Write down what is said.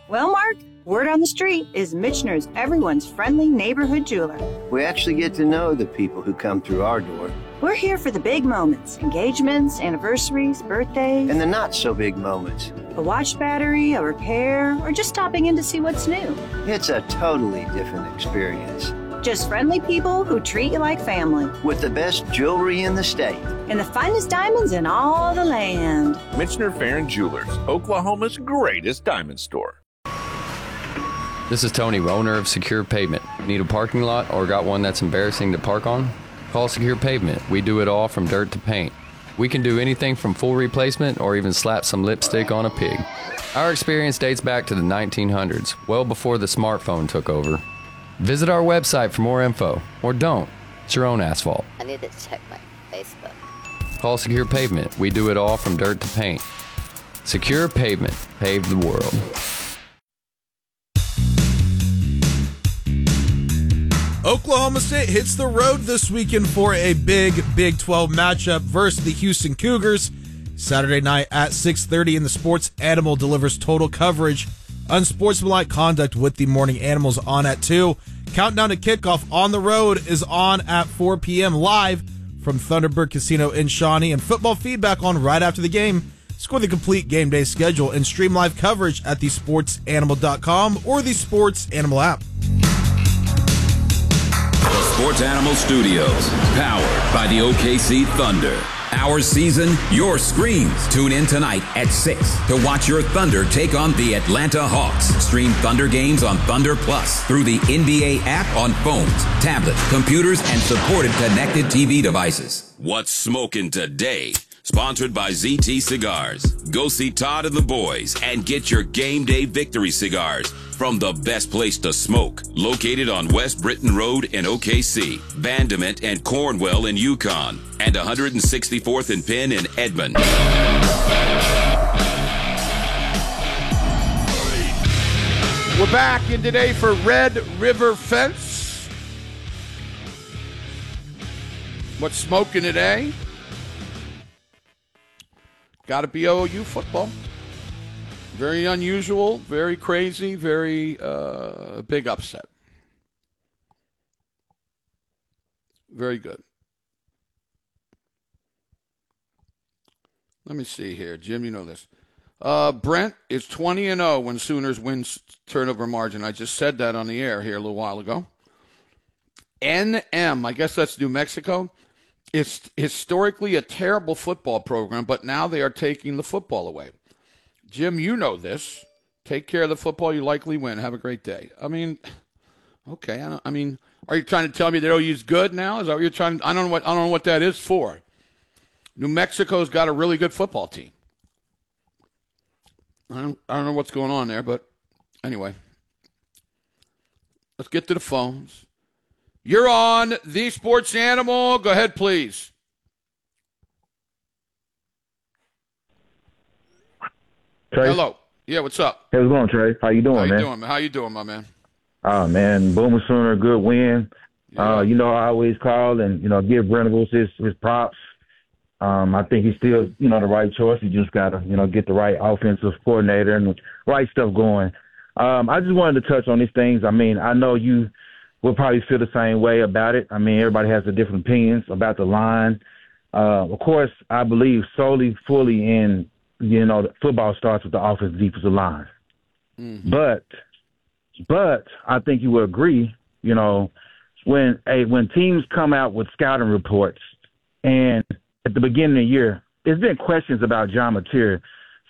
Well, Mark, word on the street is Michener's everyone's friendly neighborhood jeweler. We actually get to know the people who come through our door. We're here for the big moments, engagements, anniversaries, birthdays. And the not-so-big moments. A watch battery, a repair, or just stopping in to see what's new. It's a totally different experience. Just friendly people who treat you like family. With the best jewelry in the state. And the finest diamonds in all the land. Michener Farron Jewelers, Oklahoma's greatest diamond store. This is Tony, owner of Secure Pavement. Need a parking lot or got one that's embarrassing to park on? Call Secure Pavement. We do it all from dirt to paint. We can do anything from full replacement or even slap some lipstick on a pig. Our experience dates back to the 1900s, well before the smartphone took over. Visit our website for more info, or don't. It's your own asphalt. I need to check my Facebook. Call Secure Pavement. We do it all from dirt to paint. Secure Pavement. Pave the world. Oklahoma State hits the road this weekend for a big Big 12 matchup versus the Houston Cougars. Saturday night at 6:30, and the Sports Animal delivers total coverage. Unsportsmanlike conduct with the Morning Animals on at 2. Countdown to kickoff on the road is on at 4 p.m. live from Thunderbird Casino in Shawnee, and football feedback on right after the game. Score the complete game day schedule and stream live coverage at thesportsanimal.com or the Sports Animal app. Sports Animal Studios, powered by the OKC Thunder. Our season, your screens. Tune in tonight at 6 to watch your Thunder take on the Atlanta Hawks. Stream Thunder games on Thunder Plus through the NBA app on phones, tablets, computers, and supported connected TV devices. What's smoking today? Sponsored by ZT Cigars. Go see Todd and the boys and get your game day victory cigars from the best place to smoke. Located on West Britain Road in OKC, Bandiment and Cornwell in Yukon, and 164th and Penn in Edmond. We're back in today for Red River Fence. What's smoking today? Got to be OU football. Very unusual, very crazy, very big upset. Very good. Let me see here. Jim, you know this. Brent is 20-0 when Sooners wins turnover margin. I just said that on the air here a little while ago. NM, I guess that's New Mexico. It's historically a terrible football program, but now they are taking the football away. Jim, you know this. Take care of the football, you likely win. Have a great day. I mean, okay. Are you trying to tell me that OU's good now? Is that what you're trying? I don't know what that is for. New Mexico's got a really good football team. I don't know what's going on there, but anyway, let's get to the phones. You're on the Sports Animal. Go ahead, please. Trey? Hello. Yeah, what's up? Hey, what's going on, Trey? How you doing, man? How you doing, my man? Oh, man, Boomer Sooner, good win. Yeah. I always call and, give Venables his props. I think he's still, the right choice. He just got to, get the right offensive coordinator and the right stuff going. I just wanted to touch on these things. I know you will probably feel the same way about it. Everybody has a different opinions about the line. Of course, I believe fully in, football starts with the offensive defensive line. Mm-hmm. But I think you will agree, when teams come out with scouting reports and at the beginning of the year, there's been questions about John Mateer